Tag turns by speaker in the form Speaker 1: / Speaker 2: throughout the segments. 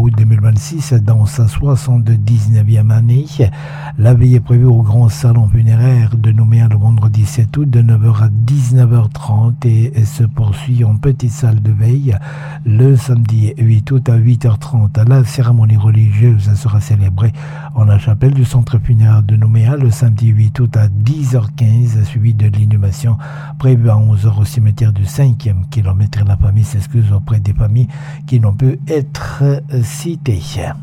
Speaker 1: août 2026 dans sa 79e année. La veillée est prévue au grand salon funéraire de Nouméa le vendredi 7 août de 9h à 19h30 et se poursuit en petite salle de veille le samedi 8 août à 8h30. La cérémonie religieuse sera célébrée en la chapelle du centre funéraire de Nouméa le samedi 8 août à 10h15, suivi de l'inhumation prévue à 11h au cimetière du 5e kilomètre. La famille s'excuse auprès des familles qui n'ont pu être citées.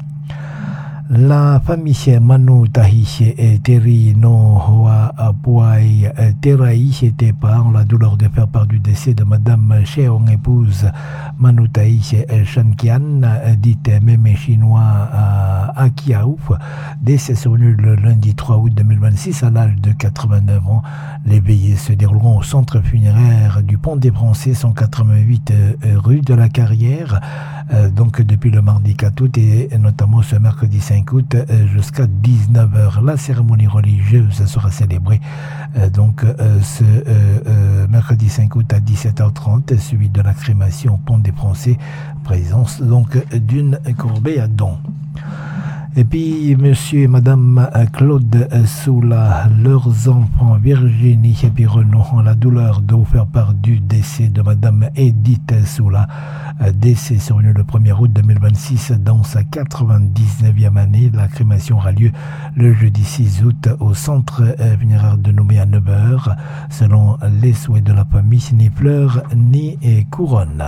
Speaker 1: La famille Manu Tahiche et Teri no Hoa Apuai Teraï était par la douleur de faire part du décès de Madame Cheong, épouse Manu Tahiche Shankian, dite mémé chinois à Akiaouf. Décès survenu le lundi 3 août 2026 à l'âge de 89 ans. Les veillées se dérouleront au centre funéraire du Pont des Français, 188 rue de la Carrière, donc depuis le mardi 4 août et notamment ce mercredi 5 août jusqu'à 19h. La cérémonie religieuse sera célébrée ce mercredi 5 août à 17h30, suivi de la crémation au Pont des Français, présence donc d'une corbeille à dons. Et puis, monsieur et madame Claude Soula, leurs enfants Virginie et puis Renaud ont la douleur de faire part du décès de madame Edith Soula, décès survenu le 1er août 2026 dans sa 99e année. La crémation aura lieu le jeudi 6 août au centre funéraire de Nouméa à 9h. Selon les souhaits de la famille, ni fleurs ni couronne.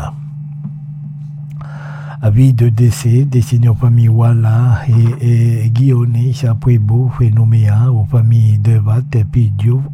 Speaker 1: Avis de décès destiné aux familles Walla et Guillaume, Chapuebo et Nouméa, aux familles Devat, Pidiouf,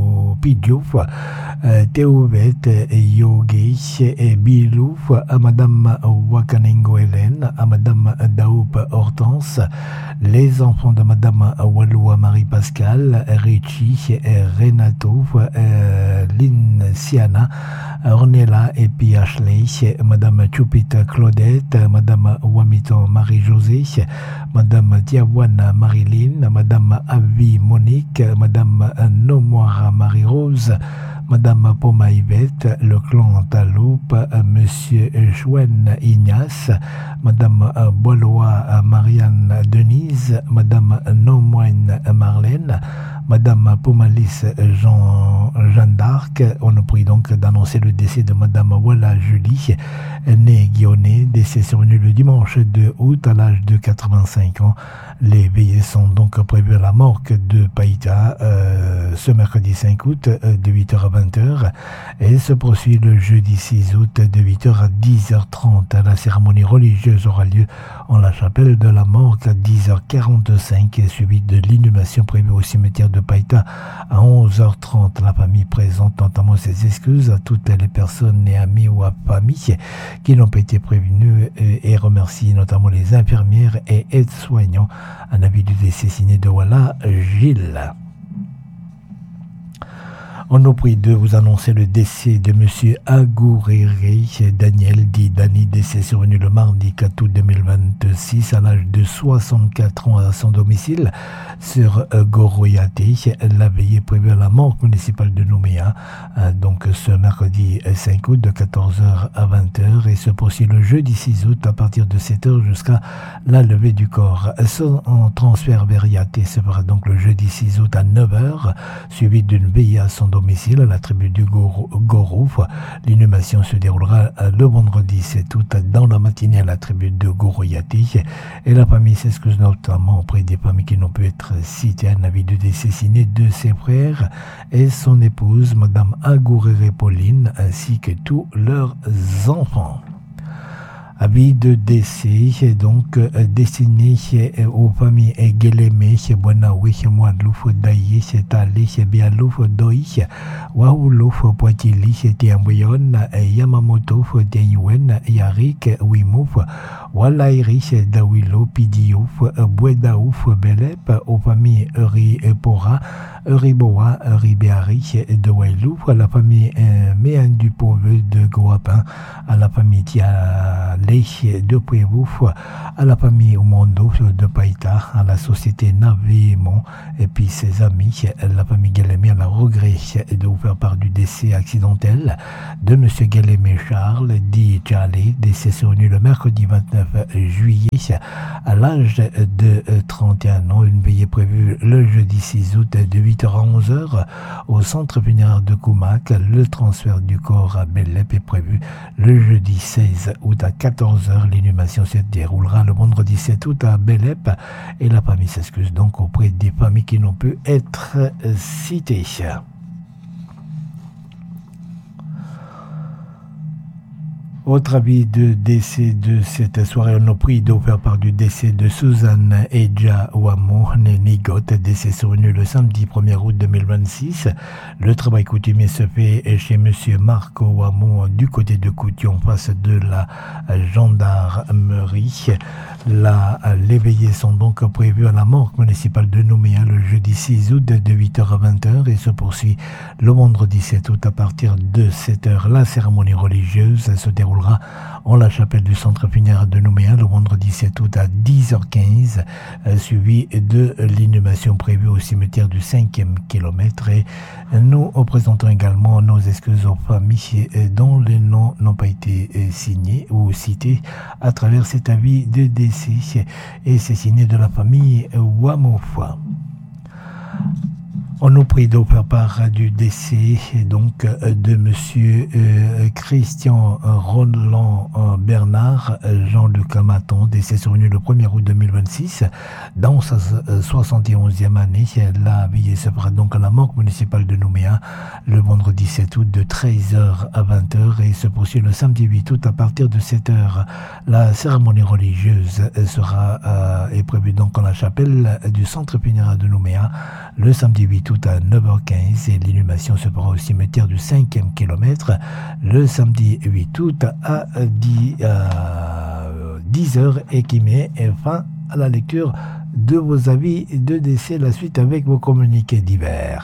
Speaker 1: Théouvet, Yogesh et Bilouf, à Madame Wakanengo Hélène, à Madame Daoup Hortense, les enfants de Madame Waloua Marie-Pascal, Richie, Renato, Lynn Siana, Ornella et puis Ashley, Madame Chupita Claudette, Madame Wamito Marie-Josée, Madame Diawana Marilyn, Madame Avi Monique, Madame Nomoira Marie-Rose, Madame Poma Yvette, le clan Taloupe, Monsieur Jouen Ignace, Madame Boilois Marianne Denise, Madame Nomoine Marlène, Madame Pomalis Jeanne d'Arc. On nous prie donc d'annoncer le décès de Madame Walla Julie, née Guillaume, décès survenu le dimanche 2 août à l'âge de 85 ans. Les veillées sont donc prévues à la morgue de Païta ce mercredi 5 août de 8h à 20h et se poursuit le jeudi 6 août de 8h à 10h30. La cérémonie religieuse aura lieu en la chapelle de la morgue à 10h45 et suivie de l'inhumation prévue au cimetière de Païta à 11h30. La famille présente notamment ses excuses à toutes les personnes et amis ou à famille qui n'ont pas été prévenues et remercie notamment les infirmières et aides-soignants. Un avis du décès signé de Walla Gilles. On nous prie de vous annoncer le décès de Monsieur Agouréré Daniel, dit Dani, décès survenu le mardi 4 août 2026 à l'âge de 64 ans à son domicile sur Goroyaté. La veillée prévue à la morgue municipale de Nouméa, donc ce mercredi 5 août de 14h à 20h et se poursuit le jeudi 6 août à partir de 7h jusqu'à la levée du corps. Son transfert vers Yaté se fera donc le jeudi 6 août à 9h, suivi d'une veillée à son domicile à la tribu du Gorouf. L'inhumation se déroulera le vendredi 7 août dans la matinée à la tribu de Goroyati et la famille s'excuse notamment auprès des familles qui n'ont pu être citées. Un avis de décès signé de ses frères et son épouse Madame Agouréré Pauline ainsi que tous leurs enfants. Avis de décès donc destiné aux familles Guélémé, Bonaoui, Moadlouf, Daïe, Talé, Bialouf, Doi, Waoulouf, Poitili, Tiamboyon, Yamamoto, Tiayouen, Yarik, Wimouf, Walairi, Dawilo, Pidiouf, Bouedaouf, Belep, aux familles Uri Pora, Uriboa, Ribéari de Wailouf, à la famille Méan du Pauvre de Goapin, à la famille Tia les deux prévus à la famille Omondo de Païta, à la société Navémon et puis ses amis. La famille Galémé a le regret de vous faire part du décès accidentel de M. Galémé Charles, dit Charlie, décès survenu le mercredi 29 juillet à l'âge de 31 ans. Une veillée prévue le jeudi 6 août de 8h à 11h au centre funéraire de Koumak. Le transfert du corps à Bellep est prévu le jeudi 16 août à 14h. L'inhumation se déroulera le vendredi 7 août à Bellep et la famille s'excuse donc auprès des familles qui n'ont pu être citées. Autre avis de décès de cette soirée, on a pris de faire part du décès de Suzanne Edja Wamo, née Nigot, décès survenu le samedi 1er août 2026. Le travail coutumier se fait chez monsieur Marco Wamo du côté de Coution, face de la gendarmerie. Les veillées sont donc prévues à la morgue municipale de Nouméa le jeudi 6 août de 8h à 20h et se poursuit le vendredi 7 août à partir de 7h. La cérémonie religieuse se déroulera en la chapelle du centre funéraire de Nouméa le vendredi 7 août à 10h15, suivi de l'inhumation prévue au cimetière du 5e kilomètre. Et nous présentons également nos excuses aux familles dont les noms n'ont pas été signés ou cités à travers cet avis de décès, et c'est signé de la famille Wamofa. On nous prie de faire part du décès donc de monsieur Christian Roland Bernard Jean-Luc Maton, décès survenu le 1er août 2026 dans sa 71e année. La veillée se fera donc à la morgue municipale de Nouméa le vendredi 7 août de 13h à 20h et se poursuit le samedi 8 août à partir de 7h. La cérémonie religieuse est prévue donc en la chapelle du centre funéraire de Nouméa le samedi 8 août à 9h15 et l'inhumation se fera au cimetière du 5e kilomètre le samedi 8 août à 10h et qui met fin à la lecture de vos avis de décès. La suite avec vos communiqués divers.